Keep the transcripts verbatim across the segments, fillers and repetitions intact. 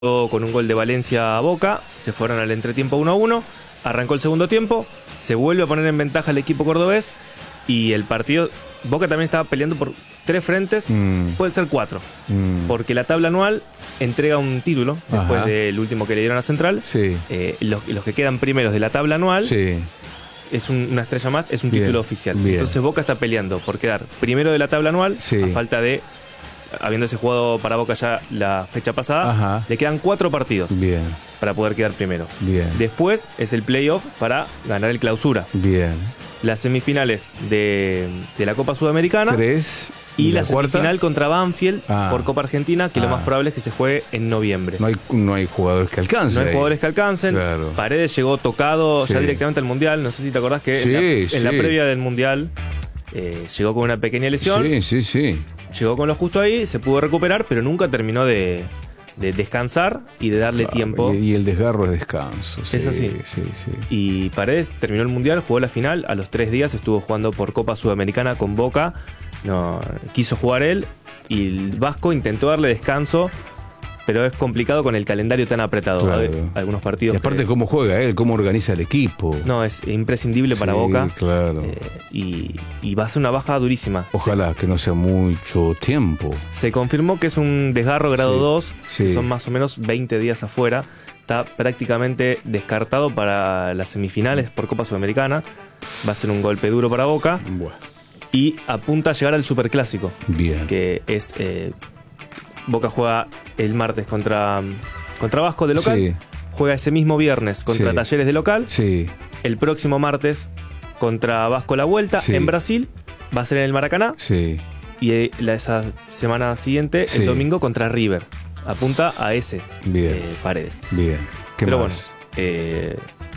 con un gol de Valencia a Boca, se fueron al entretiempo uno a uno, arrancó el segundo tiempo, se vuelve a poner en ventaja el equipo cordobés y el partido, Boca también estaba peleando por tres frentes, mm. puede ser cuatro, mm. porque la tabla anual entrega un título después Ajá. del último que le dieron a Central. Sí. Eh, los, los que quedan primeros de la tabla anual, sí. es un, una estrella más, es un Bien. título oficial. Bien. Entonces Boca está peleando por quedar primero de la tabla anual, sí. a falta de, habiéndose jugado para Boca ya la fecha pasada, Ajá. le quedan cuatro partidos Bien. para poder quedar primero. Bien. Después es el playoff para ganar el clausura. Bien. Las semifinales de, de la Copa Sudamericana. Tres. Y, y la, la semifinal contra Banfield ah. por Copa Argentina, que ah. lo más probable es que se juegue en noviembre. No hay, no hay jugadores que alcancen. No hay ahí. jugadores que alcancen. Claro. Paredes llegó tocado sí. ya directamente al Mundial. No sé si te acordás que sí, en, la, en sí. la previa del Mundial eh, llegó con una pequeña lesión. Sí, sí, sí. Llegó con lo justo ahí, se pudo recuperar, pero nunca terminó de, de descansar y de darle claro, tiempo. Y, y el desgarro es descanso. Sí, es así. Sí, sí. Y Paredes terminó el Mundial, jugó la final. A los tres días estuvo jugando por Copa Sudamericana con Boca. No, quiso jugar él y el Vasco intentó darle descanso, pero es complicado con el calendario tan apretado. Claro. Hay algunos partidos. Y aparte, que, cómo juega él, cómo organiza el equipo. No, es imprescindible para sí, Boca. Claro. Eh, y, y va a ser una baja durísima. Ojalá que no sea mucho tiempo. Se confirmó que es un desgarro grado sí, dos, sí. que son más o menos veinte días afuera. Está prácticamente descartado para las semifinales por Copa Sudamericana. Va a ser un golpe duro para Boca. Bueno. Y apunta a llegar al Superclásico. Bien. Que es... Eh, Boca juega el martes contra, contra Vasco de local. Sí. Juega ese mismo viernes contra sí. Talleres de local. Sí. El próximo martes contra Vasco la vuelta sí. en Brasil. Va a ser en el Maracaná. Sí. Y la, esa semana siguiente, sí. el domingo, contra River. Apunta a ese Bien. Eh, Paredes. Bien. ¿Qué Pero más? bueno, eh,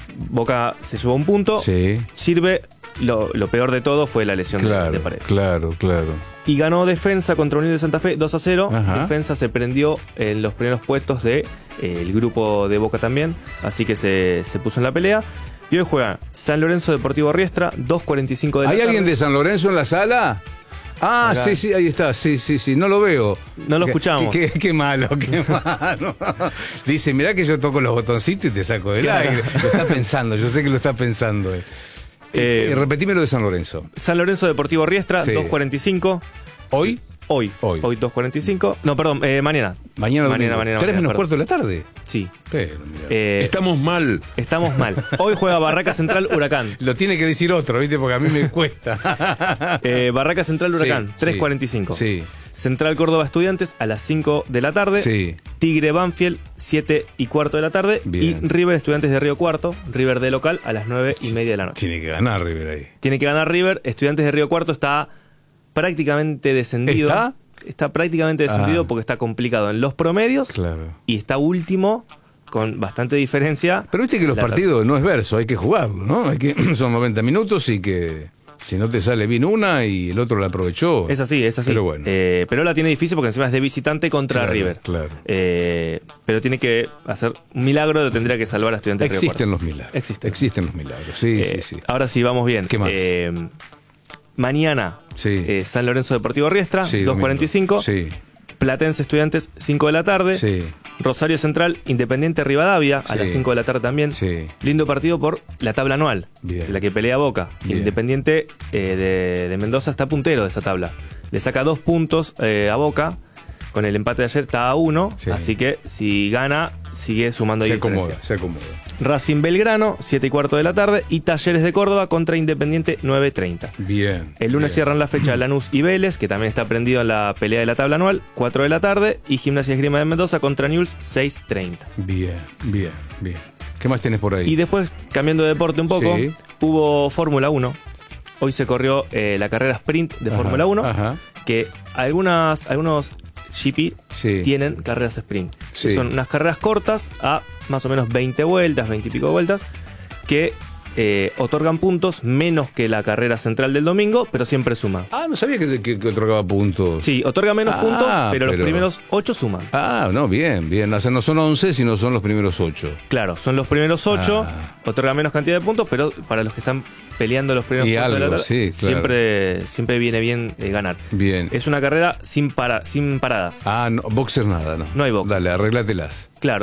Boca se llevó un punto. Sí. Sirve. Lo, lo peor de todo fue la lesión claro, de, de Paredes. Claro, claro. Y ganó Defensa contra Unión de Santa Fe dos a cero. Ajá. Defensa se prendió en los primeros puestos del de, eh, grupo de Boca también. Así que se, se puso en la pelea. Y hoy juega San Lorenzo Deportivo Riestra, dos cuarenta y cinco de la ¿Hay tarde. alguien de San Lorenzo en la sala? Ah, Acá. sí, sí, ahí está, sí, sí, sí, no lo veo. No lo escuchamos. Qué, qué, qué malo, qué malo. Dice, mirá que yo toco los botoncitos y te saco del claro. aire. Lo está pensando, yo sé que lo está pensando. Eh. Eh, eh, repetímelo de San Lorenzo. San Lorenzo Deportivo Riestra, sí. dos cuarenta y cinco. ¿Hoy? Hoy. Hoy. Hoy dos cuarenta y cinco. No, perdón, eh, mañana. Mañana, mañana, mañana. ¿Tres menos perdón. cuarto de la tarde? Sí. Pero, mirá. Eh, estamos mal. Estamos mal. Hoy juega Barraca Central Huracán. Lo tiene que decir otro, ¿viste? Porque a mí me cuesta. eh, Barraca Central Huracán, sí, tres cuarenta y cinco. Sí. Central Córdoba Estudiantes a las cinco de la tarde. Sí. Tigre Banfield, siete y cuarto de la tarde. Bien. Y River Estudiantes de Río Cuarto, River de local a las nueve y media de la noche. Tiene que ganar River ahí. Tiene que ganar River. Estudiantes de Río Cuarto está prácticamente descendido. ¿Está? Está prácticamente descendido ah. porque está complicado en los promedios. Claro. Y está último con bastante diferencia. Pero viste que los partidos tar- no es verso, hay que jugarlo, ¿no? Hay que, son noventa minutos y que si no te sale bien una y el otro la aprovechó. Es así, es así. Pero bueno. Eh, pero la tiene difícil porque encima es de visitante contra claro, River. Claro. Eh, pero tiene que hacer un milagro, lo tendría que salvar a Estudiantes de Río Existen Cuarto. los milagros. Existen. Existen los milagros, sí, Eh, sí, sí. Ahora sí, vamos bien. ¿Qué más? Eh, mañana, sí. eh, San Lorenzo Deportivo Riestra, sí, dos cuarenta y cinco. Sí. Platense Estudiantes, cinco de la tarde. Sí. Rosario Central, Independiente Rivadavia, sí. a las cinco de la tarde también. Sí. Lindo partido por la tabla anual, Bien. la que pelea Boca. Bien. Independiente eh, de, de Mendoza está puntero de esa tabla. Le saca dos puntos eh, a Boca. Con el empate de ayer está a uno. Sí. Así que si gana, sigue sumando se diferencia. Acomoda, se acomoda. Racing Belgrano, siete y cuarto de la tarde. Y Talleres de Córdoba contra Independiente, nueve treinta. Bien. El lunes bien. cierran la fecha Lanús y Vélez, que también está prendido en la pelea de la tabla anual, cuatro de la tarde. Y Gimnasia Esgrima de Mendoza contra Newell's, seis treinta. Bien, bien, bien. ¿Qué más tienes por ahí? Y después, cambiando de deporte un poco, sí. hubo Fórmula uno. Hoy se corrió eh, la carrera sprint de Fórmula uno, ajá. que algunas, algunos G P sí. tienen carreras sprint. Sí. Son unas carreras cortas a más o menos veinte vueltas, veinte y pico vueltas, que eh, otorgan puntos menos que la carrera central del domingo, pero siempre suma. Ah, no sabía que, que, que otorgaba puntos. Sí, otorga menos ah, puntos, pero, pero los primeros ocho suman. Ah, no, bien, bien. O sea, no son once, sino son los primeros ocho. Claro, son los primeros ocho, Ah. otorga menos cantidad de puntos, pero para los que están peleando los primeros Y puntos de la algo, tabla, sí, claro. siempre, siempre viene bien eh, ganar. Bien. Es una carrera sin, para, sin paradas. Ah, no, boxer nada, no. No hay boxer. Dale, arréglatelas. Claro.